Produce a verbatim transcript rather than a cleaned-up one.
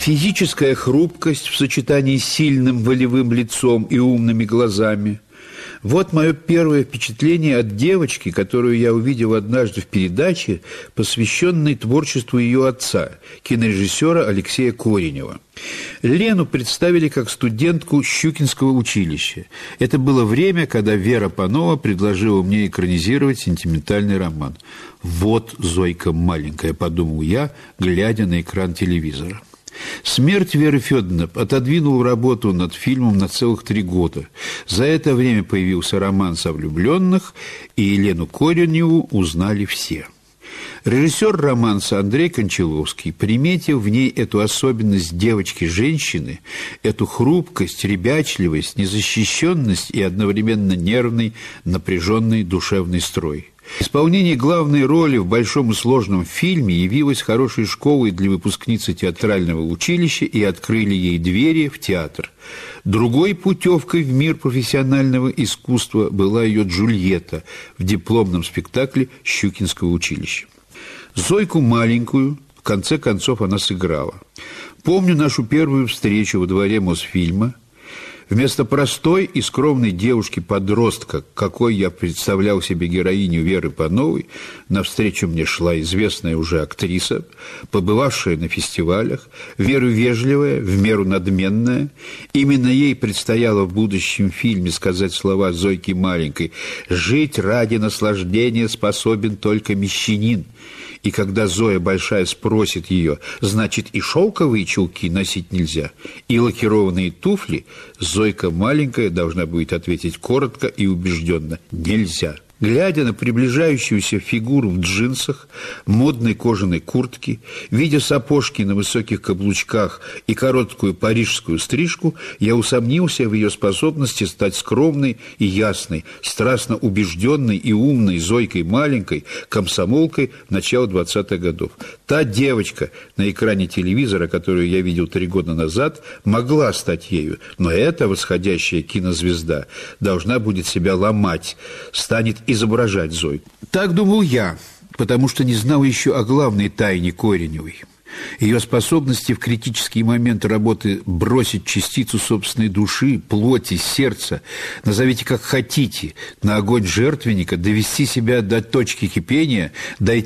Физическая хрупкость в сочетании с сильным волевым лицом и умными глазами. Вот мое первое впечатление от девочки, которую я увидел однажды в передаче, посвященной творчеству ее отца, кинорежиссера Алексея Коренева. Лену представили как студентку Щукинского училища. Это было время, когда Вера Панова предложила мне экранизировать сентиментальный роман. «Вот Зойка маленькая», – подумал я, глядя на экран телевизора. Смерть Веры Федоровны отодвинула работу над фильмом на целых три года. За это время появился романс о влюбленных, и Елену Кореневу узнали все. Режиссер романса Андрей Кончаловский, приметив в ней эту особенность девочки-женщины, эту хрупкость, ребячливость, незащищенность и одновременно нервный, напряженный душевный строй. Исполнение главной роли в большом и сложном фильме явилось хорошей школой для выпускницы театрального училища и открыли ей двери в театр. Другой путевкой в мир профессионального искусства была ее Джульетта в дипломном спектакле Щукинского училища. Зойку маленькую, в конце концов, она сыграла. Помню нашу первую встречу во дворе Мосфильма. Вместо простой и скромной девушки-подростка, какой я представлял себе героиню Веры Пановой, навстречу мне шла известная уже актриса, побывавшая на фестивалях, Вера вежливая, в меру надменная. Именно ей предстояло в будущем фильме сказать слова Зойки маленькой: «Жить ради наслаждения способен только мещанин». И когда Зоя большая спросит ее, значит, и шелковые чулки носить нельзя, и лакированные туфли, Зойка маленькая должна будет ответить коротко и убежденно: нельзя. Глядя на приближающуюся фигуру в джинсах, модной кожаной куртке, видя сапожки на высоких каблучках и короткую парижскую стрижку, я усомнился в ее способности стать скромной и ясной, страстно убежденной и умной Зойкой маленькой, комсомолкой начала двадцатых годов. Та девочка на экране телевизора, которую я видел три года назад, могла стать ею, но эта восходящая кинозвезда должна будет себя ломать, станет изображать Зойку. Так думал я, потому что не знал еще о главной тайне Кореневой. Ее способности в критические моменты работы бросить частицу собственной души, плоти, сердца, назовите как хотите, на огонь жертвенника, довести себя до точки кипения, дойти